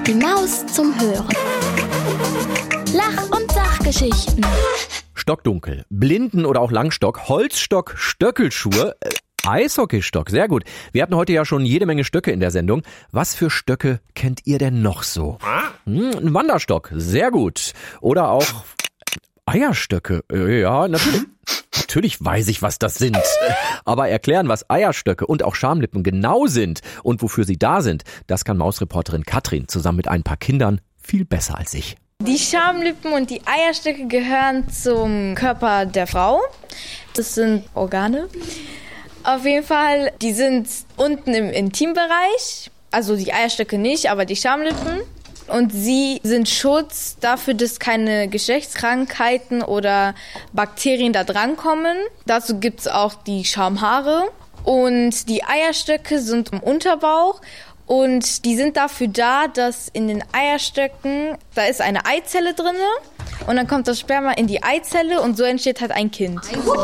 Die Maus zum Hören. Lach- und Sachgeschichten. Stockdunkel, Blinden- oder auch Langstock, Holzstock, Stöckelschuhe, Eishockeystock, sehr gut. Wir hatten heute ja schon jede Menge Stöcke in der Sendung. Was für Stöcke kennt ihr denn noch so? Ein Wanderstock, sehr gut. Oder auch Eierstöcke, ja, natürlich. Natürlich weiß ich, was das sind. Aber erklären, was Eierstöcke und auch Schamlippen genau sind und wofür sie da sind, das kann Mausreporterin Katrin zusammen mit ein paar Kindern viel besser als ich. Die Schamlippen und die Eierstöcke gehören zum Körper der Frau. Das sind Organe. Auf jeden Fall, die sind unten im Intimbereich. Also die Eierstöcke nicht, aber die Schamlippen. Und sie sind Schutz dafür, dass keine Geschlechtskrankheiten oder Bakterien da drankommen. Dazu gibt's auch die Schamhaare. Und die Eierstöcke sind im Unterbauch. Und die sind dafür da, dass in den Eierstöcken, da ist eine Eizelle drin. Und dann kommt das Sperma in die Eizelle und so entsteht halt ein Kind.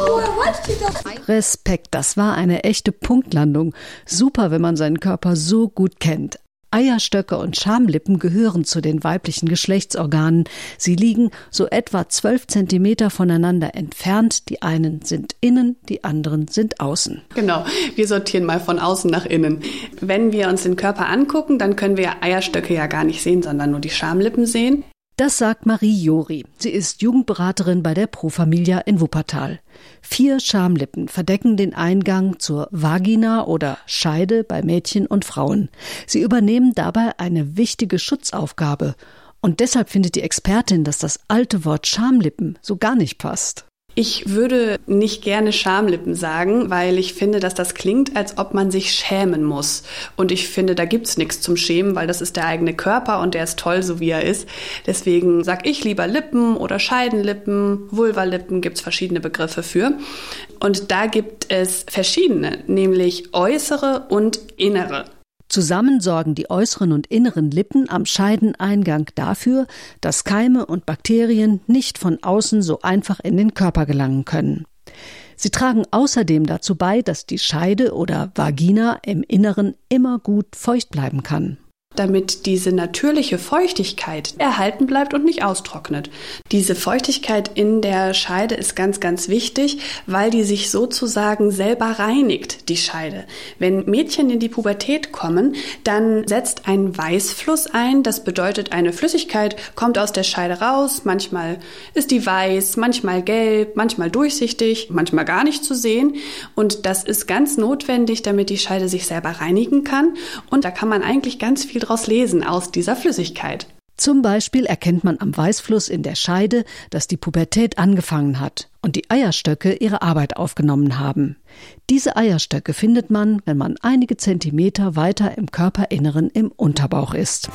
Respekt, das war eine echte Punktlandung. Super, wenn man seinen Körper so gut kennt. Eierstöcke und Schamlippen gehören zu den weiblichen Geschlechtsorganen. Sie liegen so etwa 12 Zentimeter voneinander entfernt. Die einen sind innen, die anderen sind außen. Genau, wir sortieren mal von außen nach innen. Wenn wir uns den Körper angucken, dann können wir Eierstöcke ja gar nicht sehen, sondern nur die Schamlippen sehen. Das sagt Marie Jori. Sie ist Jugendberaterin bei der Pro Familia in Wuppertal. 4 Schamlippen verdecken den Eingang zur Vagina oder Scheide bei Mädchen und Frauen. Sie übernehmen dabei eine wichtige Schutzaufgabe. Und deshalb findet die Expertin, dass das alte Wort Schamlippen so gar nicht passt. Ich würde nicht gerne Schamlippen sagen, weil ich finde, dass das klingt, als ob man sich schämen muss. Und ich finde, da gibt's nichts zum Schämen, weil das ist der eigene Körper und der ist toll, so wie er ist. Deswegen sag ich lieber Lippen oder Scheidenlippen, Vulvalippen, gibt's verschiedene Begriffe für. Und da gibt es verschiedene, nämlich äußere und innere. Zusammen sorgen die äußeren und inneren Lippen am Scheideneingang dafür, dass Keime und Bakterien nicht von außen so einfach in den Körper gelangen können. Sie tragen außerdem dazu bei, dass die Scheide oder Vagina im Inneren immer gut feucht bleiben kann. Damit diese natürliche Feuchtigkeit erhalten bleibt und nicht austrocknet. Diese Feuchtigkeit in der Scheide ist ganz, ganz wichtig, weil die sich sozusagen selber reinigt, die Scheide. Wenn Mädchen in die Pubertät kommen, dann setzt ein Weißfluss ein. Das bedeutet, eine Flüssigkeit kommt aus der Scheide raus. Manchmal ist die weiß, manchmal gelb, manchmal durchsichtig, manchmal gar nicht zu sehen. Und das ist ganz notwendig, damit die Scheide sich selber reinigen kann. Und da kann man eigentlich ganz viel draus lesen aus dieser Flüssigkeit. Zum Beispiel erkennt man am Weißfluss in der Scheide, dass die Pubertät angefangen hat und die Eierstöcke ihre Arbeit aufgenommen haben. Diese Eierstöcke findet man, wenn man einige Zentimeter weiter im Körperinneren im Unterbauch ist.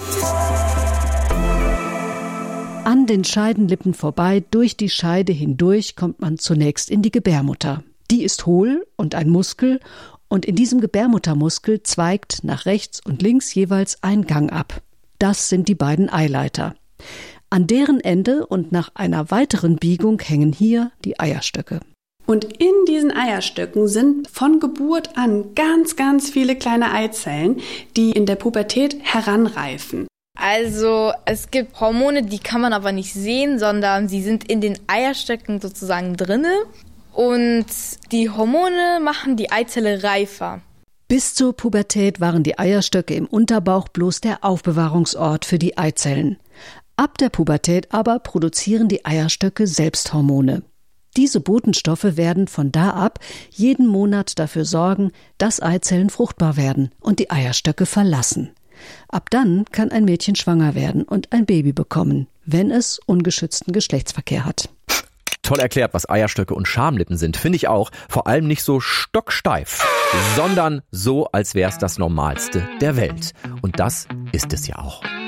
An den Scheidenlippen vorbei, durch die Scheide hindurch, kommt man zunächst in die Gebärmutter. Die ist hohl und ein Muskel. Und in diesem Gebärmuttermuskel zweigt nach rechts und links jeweils ein Gang ab. Das sind die beiden Eileiter. An deren Ende und nach einer weiteren Biegung hängen hier die Eierstöcke. Und in diesen Eierstöcken sind von Geburt an ganz, ganz viele kleine Eizellen, die in der Pubertät heranreifen. Also es gibt Hormone, die kann man aber nicht sehen, sondern sie sind in den Eierstöcken sozusagen drinne. Und die Hormone machen die Eizelle reifer. Bis zur Pubertät waren die Eierstöcke im Unterbauch bloß der Aufbewahrungsort für die Eizellen. Ab der Pubertät aber produzieren die Eierstöcke selbst Hormone. Diese Botenstoffe werden von da ab jeden Monat dafür sorgen, dass Eizellen fruchtbar werden und die Eierstöcke verlassen. Ab dann kann ein Mädchen schwanger werden und ein Baby bekommen, wenn es ungeschützten Geschlechtsverkehr hat. Toll erklärt, was Eierstöcke und Schamlippen sind, finde ich auch. Vor allem nicht so stocksteif, sondern so, als wäre es das Normalste der Welt. Und das ist es ja auch.